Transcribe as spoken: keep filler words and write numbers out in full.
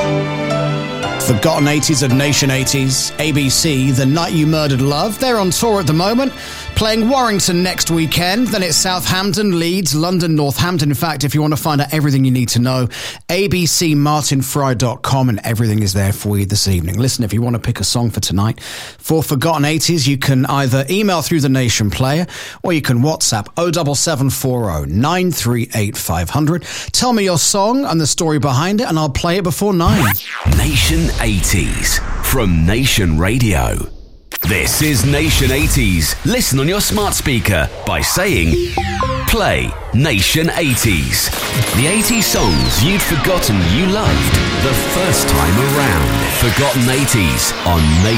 Forgotten eighties of Nation eighties, A B C, The Night You Murdered Love. They're on tour at the moment, playing Warrington next weekend. Then it's Southampton, Leeds, London, Northampton. In fact, if you want to find out everything you need to know, a b c martin fry dot com, and everything is there for you this evening. Listen, if you want to pick a song for tonight for Forgotten eighties, you can either email through the Nation player or you can WhatsApp oh seven seven four oh nine three eight five hundred. Tell me your song and the story behind it, and I'll play it before nine. Nation eighties from Nation Radio. This is Nation eighties. Listen on your smart speaker by saying, play Nation eighties. The eighties songs you'd forgotten you loved the first time around. Forgotten eighties on Nation.